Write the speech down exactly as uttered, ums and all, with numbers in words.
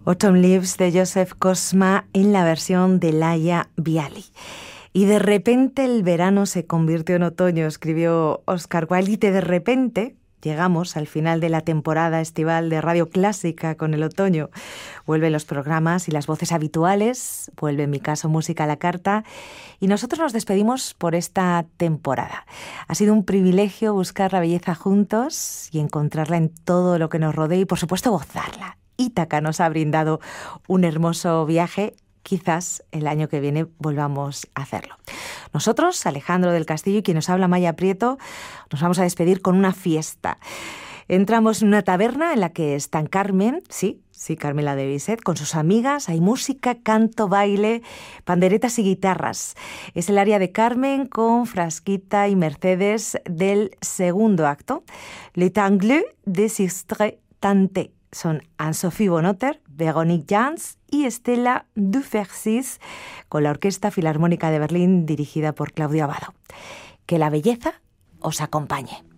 Autumn Leaves de Joseph Cosma en la versión de Laia Viali. Y de repente el verano se convirtió en otoño, escribió Oscar Wilde, y de repente llegamos al final de la temporada estival de Radio Clásica con el otoño. Vuelven los programas y las voces habituales, vuelve en mi caso Música a la Carta, y nosotros nos despedimos por esta temporada. Ha sido un privilegio buscar la belleza juntos y encontrarla en todo lo que nos rodea y por supuesto gozarla. Ítaca nos ha brindado un hermoso viaje. Quizás el año que viene volvamos a hacerlo. Nosotros, Alejandro del Castillo y quien nos habla, Maya Prieto, nos vamos a despedir con una fiesta. Entramos en una taberna en la que están Carmen, sí, sí, Carmela de Bizet, con sus amigas. Hay música, canto, baile, panderetas y guitarras. Es el área de Carmen con Frasquita y Mercedes del segundo acto. Le Tangleux de Sistre Tante. Son Anne-Sophie Bonotter, Véronique Jans y Estela Dufersis, con la Orquesta Filarmónica de Berlín dirigida por Claudio Abbado. Que la belleza os acompañe.